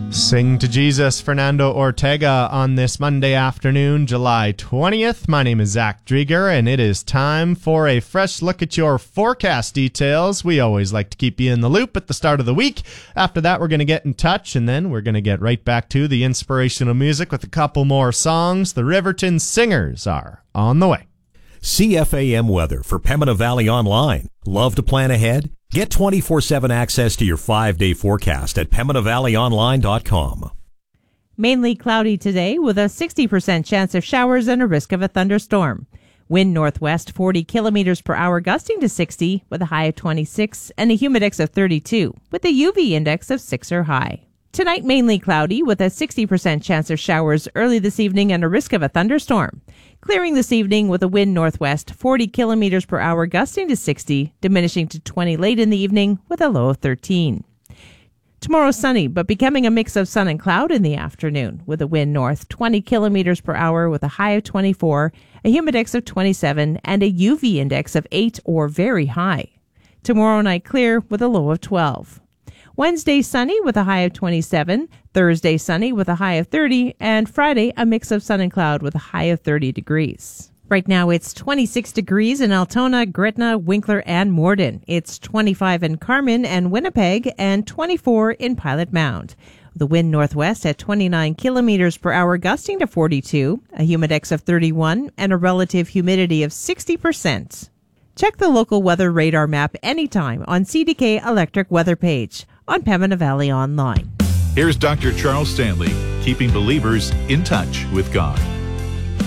Sing to Jesus, Fernando Ortega, on this Monday afternoon, July 20th. My name is Zach Drieger, and it is time for a fresh look at your forecast details. We always like to keep you in the loop at the start of the week. After that, we're going to get in touch, and then we're going to get right back to the inspirational music with a couple more songs. The Riverton Singers are on the way. CFAM weather for Pembina Valley Online. Love to plan ahead? Get 24/7 access to your 5-day forecast at PembinaValleyOnline.com. Mainly cloudy today with a 60% chance of showers and a risk of a thunderstorm. Wind northwest 40 kilometers per hour gusting to 60 with a high of 26 and a humidex of 32 with a UV index of 6 or high. Tonight mainly cloudy with a 60% chance of showers early this evening and a risk of a thunderstorm. Clearing this evening with a wind northwest 40 kilometers per hour gusting to 60, diminishing to 20 late in the evening with a low of 13. Tomorrow sunny, but becoming a mix of sun and cloud in the afternoon with a wind north 20 kilometers per hour with a high of 24, a humidex of 27, and a UV index of 8 or very high. Tomorrow night clear with a low of 12. Wednesday sunny with a high of 27, Thursday sunny with a high of 30, and Friday a mix of sun and cloud with a high of 30 degrees. Right now it's 26 degrees in Altona, Gretna, Winkler, and Morden. It's 25 in Carmen and Winnipeg, and 24 in Pilot Mound. The wind northwest at 29 kilometers per hour gusting to 42, a humidex of 31, and a relative humidity of 60%. Check the local weather radar map anytime on CDK Electric Weather page on Pembina Valley Online. Here's Dr. Charles Stanley, keeping believers in touch with God.